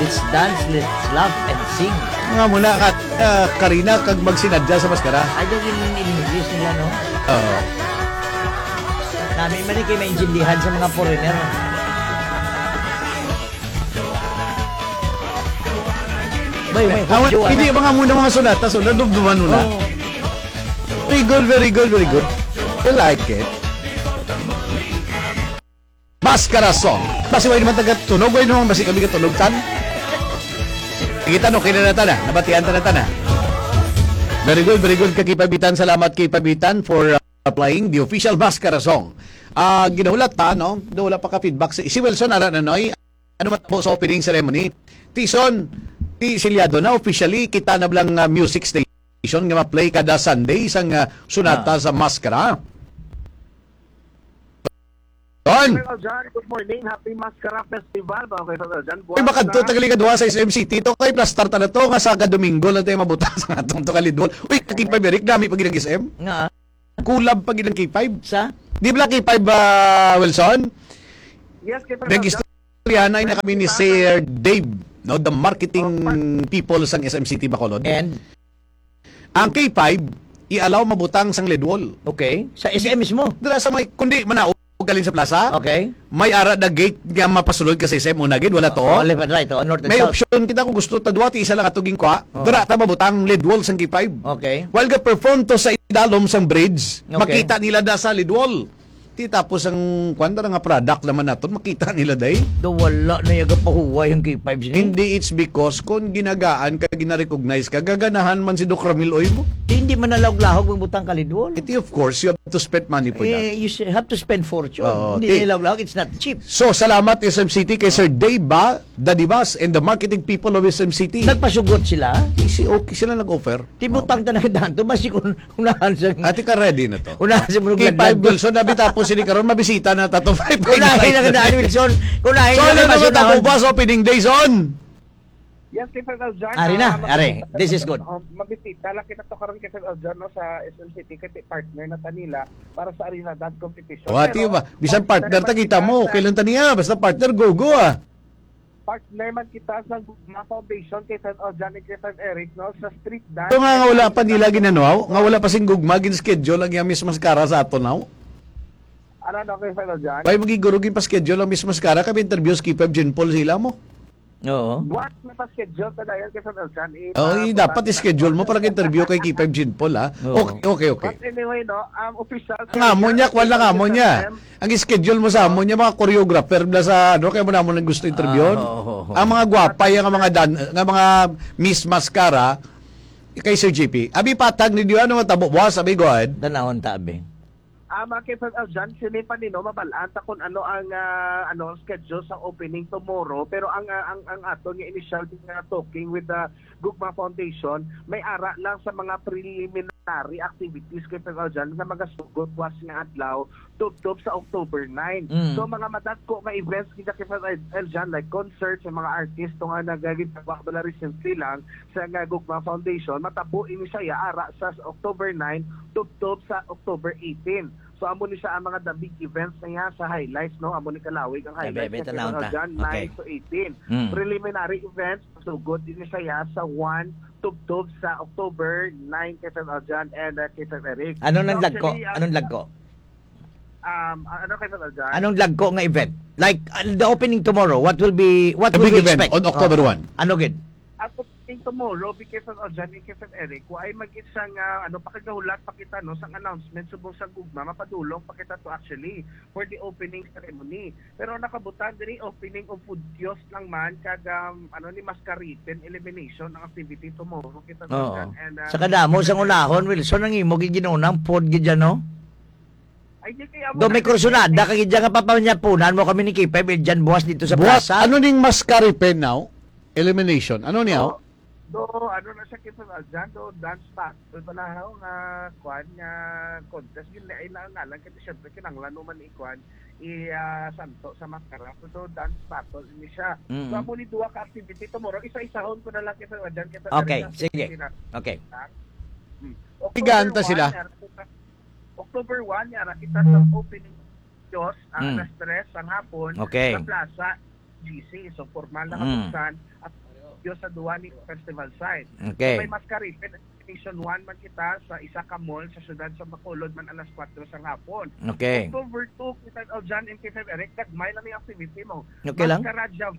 Let's dance, let's laugh, and sing. Nga muna, Karina, kag magsinadya sa maskara. I don't in English nila, no? Oo. Namin man kayo maintindihan sa mga foreigner. May Hindi mga muna mga sunata, so nadugduman muna. Oh. Very good, very good, very good. I like it. Maskara song. Basi wala naman taga-tunog, wala naman basi kami katunog tan. Kita no, kinanata na. Nabatian ta na. Very good kakipabitan. Salamat kipabitan for applying the official Maskara song. Ginahulat ta, no? Wala pa ka-feedback. Si Wilson, Noy, ano man po sa opening ceremony? Tison, silyado na officially kita na blang music station nga ma-play kada Sunday isang sunata sa Maskara. Don! Good morning. Happy Maskara Festival. Okay, John. Ay, baka ito tagaligadwa sa SMCT. Ito kay plus start na to nga sa Domingo lang tayo mabutas nga itong tagalidwal. Uy, K5 Eric, dami pag ilang SM. Nga. Kulab pag ilang K5. Sa? Di ba K5 Wilson? Yes, K5. Nag-istorya na kami ni Sir Dave, no, the marketing people sang SMCT Bacolod. And? Ang K5, i-allow mabutang sang ledwall. Okay. Sa SM mismo? Dala sa may, kundi manao galin sa plaza. Okay. May ara na gate nga mapasulod kasi SM una gid wala to. Left and right. North and May south. option kita kung gusto ta duwati isa lang atuging kwa. Dara ta mabutang lead wall sang K5. Okay. While ga perform to sa idalom sang bridge, Okay. makita nila da sa lead wall. Ti tapos ang kwanta nga product naman naton makita nila day. Do wala na yaga pahuway yung K5 niya. Hindi, it's because kung ginagaan ka gina-recognize ka gaganahan man si Doc Ramil oy mo. Hindi man nalawag-lahog ng butang kalidwol. Iti of course you have to spend money for that. You have to spend fortune. Oo. Hindi nalawag-lahog, it's not cheap. So, salamat SMCT kay Sir Dave Dadibas and the marketing people of SMCT. Nagpasugot sila. Okay sila nag-offer. Tibutang ta na danto basi kung unahan sa Ati ka ready na to. unahan sa mga K5 Wilson, nabi tapos sini karon mabisita na tato 5. Unahin na kadaan Wilson. Unahin So, ano na naman tapo bus opening days on? Yes, K5 John. Ari na, ari. This is good. Mabisita lang kita to karon K5 John no, sa SMCT kasi partner na tanila para sa arena dance competition. Wati ba? Bisan partner ta kita mo, kailan ta niya? Basta partner go ah. Partner man kita sa Gugma Foundation K5 John and K5 Eric no sa street dance. Ito nga wala pa nila ginanaw, nga wala pa sing gugma gin schedule ang yung mismo maskara sa ato now. Ano K5 John? Kaya magigurugin pa schedule ang mismo maskara kami interviews K5 Jean Paul sila mo. Oo. What na pa schedule ta dayon K5 John? Dapat i-schedule mo para interview kay K5 Jean Paul ha. Okay. But anyway no, official Ang amo niya, wala nga amo niya. Ang schedule mo sa amo niya, mga choreographer bla sa kaya mo naman gusto interviewon. Ang mga gwapay, ang mga Miss Mascara, kay Sir JP. Abi patag ni Diyo, ano matabo? Boss, abi go ahead. Danahon tabi. Mga K5 John, sini pa nino mabalaan ta kung ano ang schedule sa opening tomorrow, pero ang ato nga initial nga talking with the Gugma Foundation may ara lang sa mga preliminary activities K5 John na magasugot was nga adlaw tubtob sa October 9. So mga madatko nga events kita K5 John like concerts sa mga artist nga nagagitawag bala recently lang sa nga Gugma Foundation matabo ini siya ara sa October 9 tubtob sa October 18. So amo ni siya ang mga the big events na yan sa highlights no, amo ni kalawig ang highlights sa Jan 9 to 18. Preliminary events so good din siya sa 1 tubtob sa October 9 kay Jan and kay Eric. Anong nagлагko? Anong lagko? Ano kay Jan? Anong lagko nga event? Like the opening tomorrow, what will The we big event expect on October 1. Ano gid? At tomorrow because of Jan and Kevin Eric ay mag-isang pakagahulat pa kita no sang announcement subong sa Gugma mapadulong pa kita to actually for the opening ceremony. Pero nakabutan diri opening of food kiosk lang man kag ni Mascaripen elimination ng activity tomorrow kita Jan and sa kadamo sang unahon Wilson ang imo giginunang pod gid no? Ay di kay Do may kursunada kag gid nga papanyapunan mo kami ni K5 Jan buwas dito sa Buwas, plaza. ano ning Mascaripen now? Elimination. Ano niya? Do ano na siya kita Jan do dance pack do pala nga kwan nga contest yun ay lang kasi syempre kinanglan man ni kwan santo sa Mascara so dance battle ini siya. So amo ni duwa ka activity tomorrow isa-isahon ko na lang kita Jan kita. Okay, sige. Okay. Tiganta sila. October 1 yara kita sa opening Diyos ang alas 3 ang hapon Okay. sa plaza. GC. So formal na Mm. kapusan at yung sa Duwani Festival site. Okay. So may maskaripin Station 1 man kita sa isa ka mall sa syudad sa Bacolod man alas 4 sa hapon. Okay. October 2 kita Jan and Kifem Eric nagmay lang yung activity mo. Okay lang. Mascaradja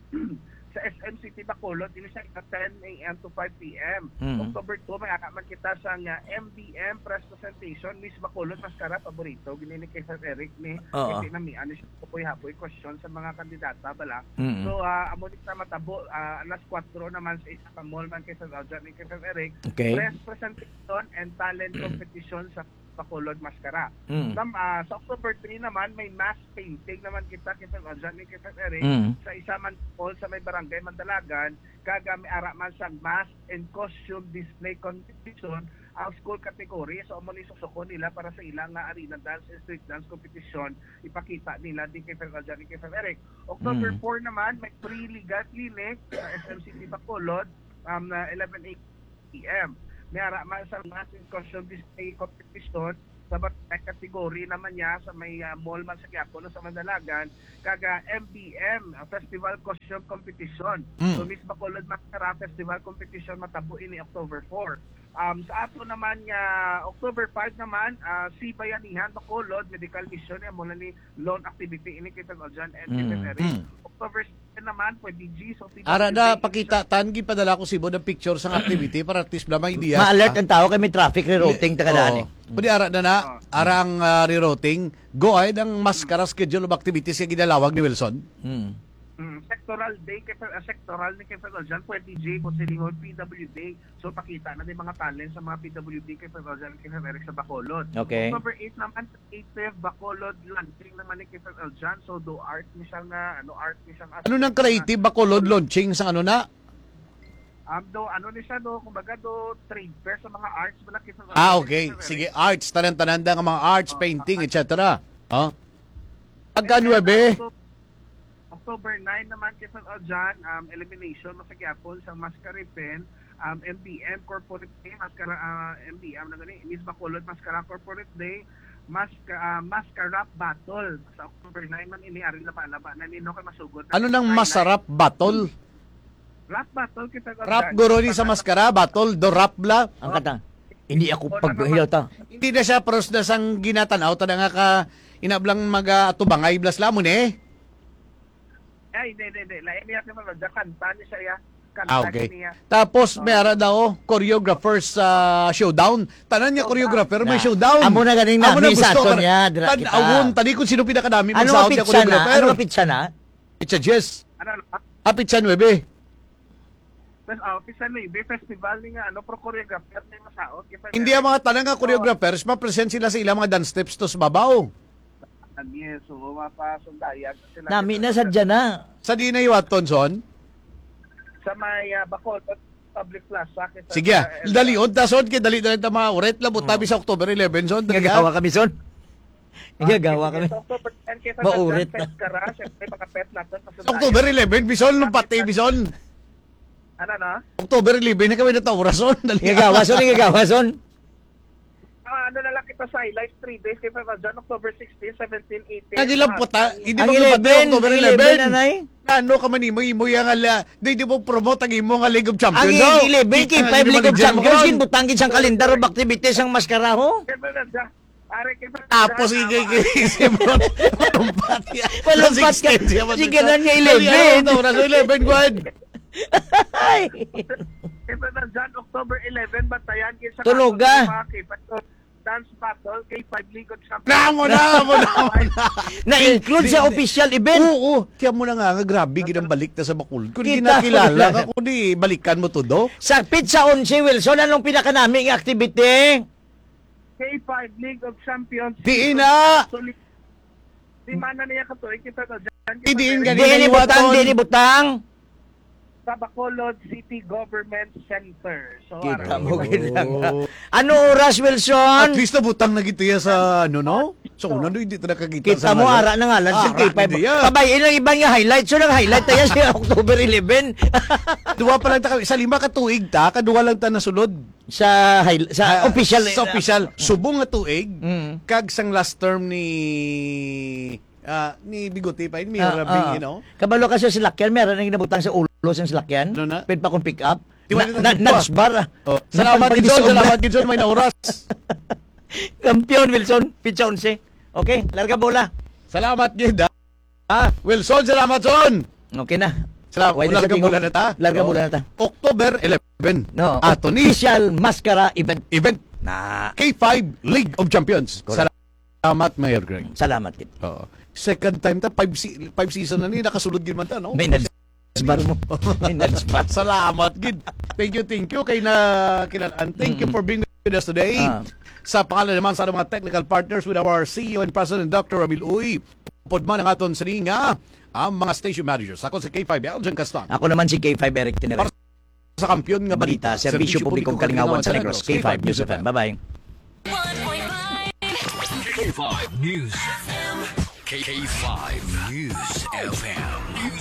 sa SM City Bacolod ini siya 10 a.m. to 5 p.m. Mm. October 2 may man kita sa MBM press presentation Miss Bacolod Mascara paborito gini ni Kifem Eric ni Oo. hindi na mi ano siya hapoy question sa mga kandidata bala. Mm. So amo ni sa matabo alas 4 naman sa isa ka mall man kay Jan and Kifem Eric Okay. press presentation and talent competition sa Bacolod Mascara. Mm. Sa October 3 naman, may mass painting naman kita Jan ni Kifem Eric Mm. sa isa man mall sa may barangay Mandalagan, kaga may ara man sa mask and costume display competition ang school category. So amo ni susuko nila para sa ilang nga arena dance and street dance competition ipakita nila di kay Jan ni Kifem Eric. October 4 naman, may free legal clinic sa SM City Bacolod na 11 p.m. May ara man sa mass and costume display competition sa batay kategory naman niya sa may mall man sa Quiapo sa Mandalagan kaga MBM Festival Costume Competition. So Miss Bacolod Mascara Festival Competition matabo ini October 4. Sa ato naman nga October 5 naman si Bayanihan Bacolod Medical Mission ya mula ni loan activity ini kita Jan and Kifem Eric. October 7 naman pwede G so Ara na pakita tangi padala ko sibo ng picture sa activity para at least lamang ideas. Ma-alert ang tao kay may traffic rerouting tagadani. Pwede ara na arang rerouting go ay ang maskara schedule of activities yung ginalawag ni Wilson. Mm. Sectoral day sectoral ni Kifem Jan pwede G po silingon PWD so pakita na din mga talent sa mga PWD Kifem Jan and Kifem Eric sa Bacolod. Okay. October 8 naman sa 8th Bacolod launching naman ni Kifem Jan so do art ni siyang art ni siyang Ano nang creative Bacolod launching sa ano na? do ano ni siya do kumbaga do trade fair sa mga arts mo na Kifem Okay. Sige, arts tanan-tanan nga mga arts, painting, etc. Oh. Pagka 9 October 9 naman Kifem Jan elimination mo sa Quiapo sa Mascaripin MBM Corporate Day MBM na gani Miss Bacolod Mascara Corporate Day Mascarap Battle sa October 9 man ini ari laba na nino kay masugod Ano nang masarap battle? rap battle Kifem Rap guro ni sa maskara, battle, do rap bla. Ang katang. Hindi ako paghilaw ta. Hindi na siya pros na sang ginatanaw ta nga ka inablang magatubangay blas lamon eh. Ay, hindi. Lain niya Kifem Jan kanta ni siya kanta Okay. niya. Tapos may ara daw choreographers sa showdown. Tanan niya choreographer may showdown. Amo na ganing Amo nami sa gusto aton niya, dira kita. Awon tani kung sino pinakadami Ano magsahod niya nga pizza na? choreographer. Ano nga pizza na? Pizza Jess. Ano Pizza 9. Pisa Nueve Festival ni nga pro choreographer ni masaot Kifem Hindi ang mga tanang nga choreographers ma-present sila sa ilang mga dance steps to sa babaw. Yes, so mapasundayag sila. Nami na sadya na. Sa di na iwaton son. Sa may Bacolod Public Plaza. Sige, daliod ta son kay dali ta mga uret labot tabi sa October 11 son. Gagawa kami son. Gagawa kami. Maurit na. October 11 bison nung pati bison. Ano na? October 11 na kami natawra son. Gagawa son. Ano na lang kita sa highlights 3 days kay Jan October 16, 17, 18. Nagilang puta, hindi Ang mo gupati 11, October 11. 11 anay. Ano ka man imo yang ala, di mo promote ang imo nga League of Ang Champions. 11 kay 5 League of Champions ginbutang gid sang kalendar of activities ang maskara ho. Tapos igigisi mo. Palumpat yan. Palumpat ka. Sige na niya 11. Oras 11 guad. Ay. Kay Jan October 11 batayan kay sa Tuloga. dance battle kay 5 League of Champions. Namo na. Na-include sa official event. Oo. Kaya mo na nga, grabe ginang balik na sa Bacolod. Kung di Kita. nakilala ka, kung di balikan mo to do. Sa Pizza 11 Wilson, anong pinakanaming activity? Kay 5 League of Champions. Di na. Di mana niya katuig kita Jan. Idiin ka Di ni butang, di ni butang. Sa Bacolod City Government Center. So, Kita ara- mo ginang. Ano oras At Wilson? least nabutang na gito yan sa ano no? So una no, hindi ito nakakita Kita mo ara na nga lang sa Ara, K5. hindi yan. Pabayin ang ibang nga highlight. So nang highlight tayo sa October 11. Duwa pa lang ta sa 5 ka tuig ta, kaduwa lang ta nasulod. sa official. Sa official subong nga tuig Mm. kag sang last term ni ni Bigote pa, ni Rabing, you know. Kabalo kasi sa lakyan, meron nang inabutang sa ulo sa lakyan. Ano na? Pwede pa kong pick up. Iwan nito dito, Nagsbar. Oh, salamat Gidson, may nauras. Kampiyon, Wilson. Pitsa 11. Okay, larga bola. Salamat Gid. Wilson, salamat son. Okay na. Salamat. Why Larga na bola na ta. Larga bola na ta. October 11. No, Atoni official Mascara event. Na K5 League of Champions. Correct. Salamat, Mayor Greg. Salamat, Kid. Oo. Second time ta, 5 season na ni, nakasulod gid man ta, no? May nagsbar mo. May nagsbar. Salamat, Gid. Thank you kay na kilalaan. Thank you for being with us today. Sa pangalan naman sa mga technical partners with our CEO and President Dr. Ramil Uy. Podman ang aton sa nga ang mga station managers. Ako si K5 Aljan Castan. Ako naman si K5 Eric Tinere. Sa kampiyon nga Balita, Serbisyo Publikong Kalingawan sa Negros. K5 News FM. Bye-bye. K5 News FM. K5 News FM.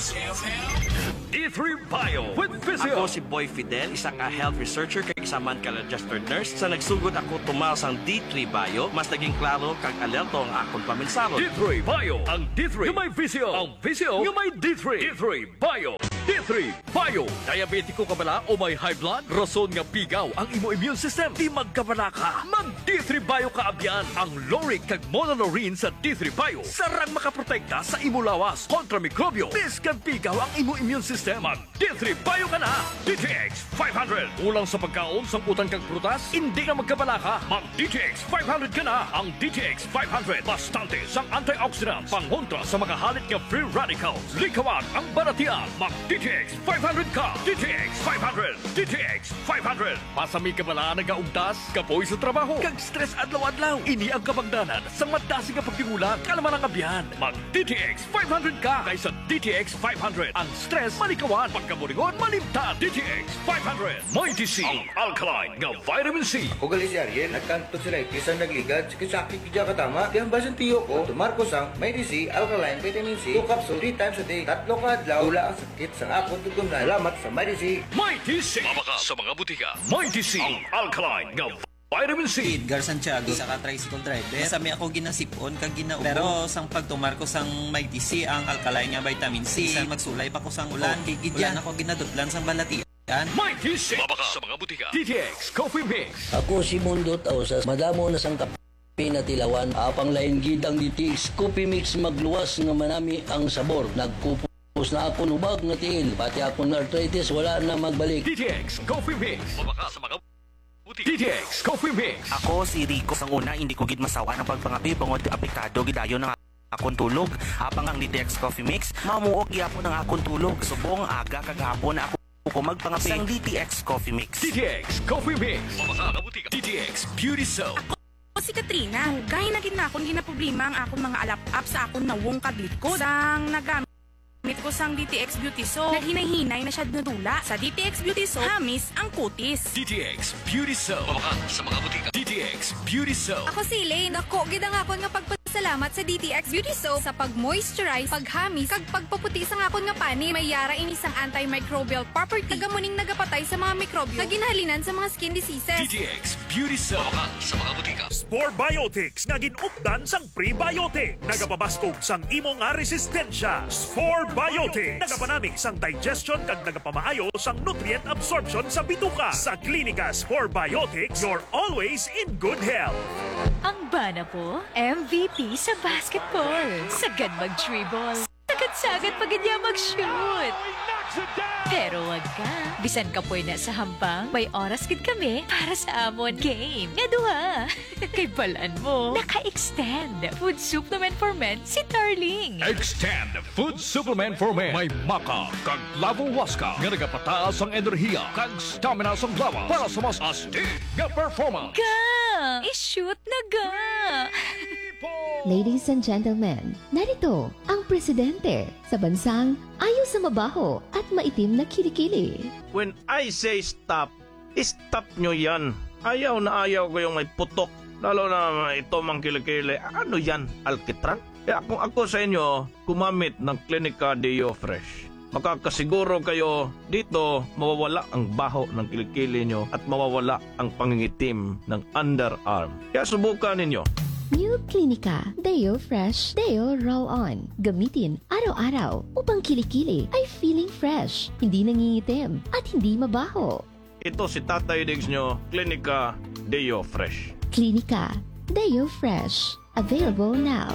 D3 Bio with Physio. Ako si Boy Fidel, isang health researcher kag isa man ka registered nurse. Sa nagsugod ako tumaw sang D3 Bio, mas naging klaro kag alerto ang akong paminsarot. D3 Bio. Ang D3 yung may Physio. Ang Physio yung may D3. D3 Bio. D3 Bio. Diabetiko ka bala o may high blood? Rason nga pigaw ang imo immune system. Di magkabala ka. Mag D3 Bio ka abyan. Ang Loric kag Monolorine sa D3 Bio. Sarang makaprotekta sa imo lawas kontra mikrobyo. Biskan pigaw ang imo immune system. Mag D3 Bio ka na. DTX 500. Ulang sa pagkaon sang utang kag prutas, hindi na magkabala ka. Mag DTX 500 ka na. Ang DTX 500 bastante sang antioxidants, pangontra sa mga halit nga free radicals. Likawan ang baratian. Mag DTX 500 ka. DTX 500. DTX 500. Pasami ka bala nagaugtas, kapoy sa trabaho, kag stress adlaw-adlaw. Ini ang kabangdanan sa madasi nga pagtingulan. Kalaman ang abyan. Mag DTX 500 ka kaysa DTX 500. Ang stress malikawan, pagkaburingon malimtan. DTX 500. May DC ang alkaline nga vitamin C. Ako gali si Ariel, nagkanto sila isang nagligad, sakit kidya katama, kaya basan tiyo ko, tumarko sang may DC, alkaline, vitamin C, 2 capsule, 3 times a day, 3 ka adlaw, wala ang sakit sang akong tutunan. Salamat sa may DC. May DC. Mabaka sa mga butika. May DC ang alkaline nga vitamin C. Edgar Santiago sa tricycle driver. Sami ako ginasipon kag ginaubo. Pero sang pagtumar ko sang may DC ang alkaline nga vitamin C. Sang magsulay pa ko sang ulan. Ulan ako ginadutlan sang balatian. May DC. Mabaka sa mga butika. DTX Coffee Mix. Ako si Mundot Ausas, madamo na sang kape na tilawan. Apang lain gid ang DTX Coffee Mix magluwas nga manami ang sabor. Nagpupos na ako nubag nga tiil. Pati ako na arthritis wala na magbalik. DTX Coffee Mix. Mabaka sa mga butika. DTX Coffee Mix. Ako si Rico. Sang una, hindi ko gid masawa ng pagpangapi bangod apektado gidayon ng akong tulog. Habang ang DTX Coffee Mix, mamuok gyapon ang akong tulog. Subong aga kagahapon na ako magpangapi sang DTX Coffee Mix. DTX Coffee Mix. Mabaka sa butika. DTX Beauty Soap. Ako si Katrina. Gahin na gid na akong ginaproblema ang akong mga alap-up sa akong nawong kadlikod. Sang nagamit ko sang DTX Beauty Soap. Naghinay-hinay na siya nadula. Sa DTX Beauty Soap, hamis ang kutis. DTX Beauty Soap. Mabaka sa mga butika. DTX Beauty Soap. Ako si Elaine. Ako, gid ang akon nga pagpasalamat sa DTX Beauty Soap sa pag-moisturize, paghamis, kag pagpaputi sa akon nga pani. May yara ini sang antimicrobial property. Nagamuning nagapatay sa mga mikrobyo na ginhalinan sa mga skin diseases. DTX Beauty Soap. Mabaka sa mga butika. Spore Biotics nga ginupdan sang prebiotic. Nagapabastog sang imo nga resistensya. Spore Biotics. Nagapanami sang digestion kag nagapamaayo sang nutrient absorption sa bituka. Sa klinika Spore Biotics, you're always in good health. Ang bana po, MVP sa basketball. Sagad mag-dribble. Sagad-sagad pag niya mag-shoot. Pero wag ka. Bisan ka po na sa hampang, may oras gid kami para sa amon game. Nga duha. Kay balaan mo, naka-extend. Food supplement for men si Darling. Extend Food Supplement for Men. May maka kag lavo waska nga nagapataas ang enerhiya kag stamina sa lawas para sa mas astig nga performance. Ga! I-shoot na ga! Ladies and gentlemen, narito ang presidente sa bansang ayaw sa mabaho at maitim na kilikili. When I say stop, stop nyo yan. Ayaw na ayaw ko yung may putok. Lalo na ito mang kilikili. Ano yan? Alkitran? Kaya kung ako sa inyo, gumamit ng Clinica Deo Fresh. Makakasiguro kayo dito mawawala ang baho ng kilikili nyo at mawawala ang pangingitim ng underarm. Kaya subukan ninyo. New Clinica Deo Fresh Deo Roll-On. Gamitin araw-araw upang kilikili ay feeling fresh, hindi nangingitim at hindi mabaho. Ito si Tatay Diggs nyo, Clinica Deo Fresh. Clinica Deo Fresh. Available now.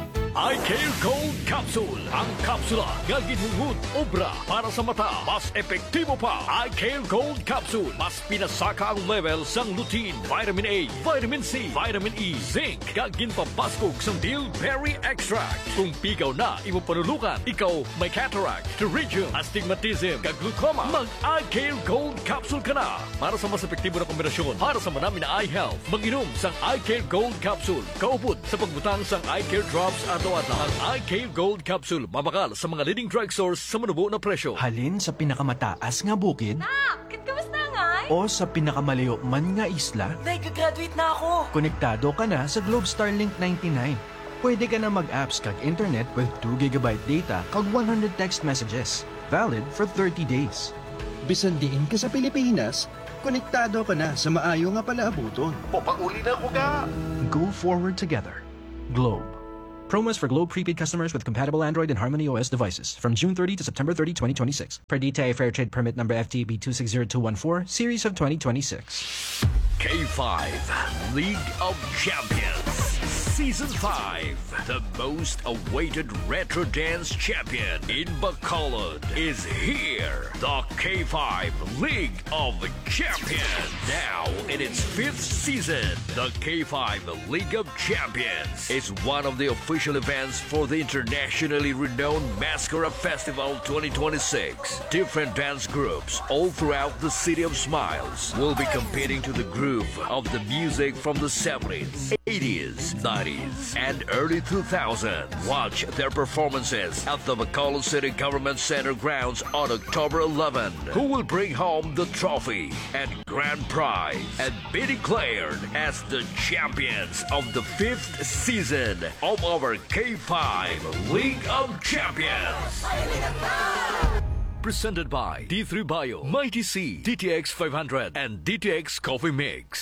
iCare Gold Capsule. Ang kapsula nga ginhungod obra para sa mata. Mas epektibo pa. iCare Gold Capsule. Mas pinasaka ang level sang lutein, vitamin A, vitamin C, vitamin E, zinc. Kag ginpabaskog sang bilberry extract. Kung pigaw na imo panulukan, ikaw may cataract, pterygium, astigmatism, kag glaucoma, mag iCare Gold Capsule ka na. Para sa mas epektibo na kombinasyon para sa manami na eye health, mag-inom sang iCare Gold Capsule. Kaupod sa pagbutang sang iCare Drops at ang iCare Gold Capsule mabakal sa mga leading drugstores sa manubo na presyo. Halin sa pinakamataas nga bukid Kamusta nga? o sa pinakamalayo man nga isla, Nag-graduate na ako. konektado ka na sa Globe Starlink 99. Pwede ka na mag-apps kag internet with 2 GB data kag 100 text messages. Valid for 30 days. Bisan diin ka sa Pilipinas, konektado ka na sa maayo nga palaabuton. Papauli na ko ka! Go forward together. Globe. Promos for Globe prepaid customers with compatible Android and Harmony OS devices from June 30 to September 30, 2026. Per DTI Fair Trade Permit number FTB 260214, series of 2026. K5 League of Champions Season 5. The most awaited retro dance champion in Bacolod is here. The K5 League of Champions. Now in its 5th season, the K5 League of Champions is one of the official events for the internationally renowned Mascara Festival 2026. Different dance groups all throughout the City of Smiles will be competing to the groove of the music from the 70s, 80s, 90s, and early 2000s. Watch their performances at the Bacolod City Government Center grounds on October 11, who will bring home the trophy and grand prize and be declared as the champions of the 5th season of our K5 League of Champions. Presented by D3 Bio, Mighty C, DTX 500, and DTX Coffee Mix.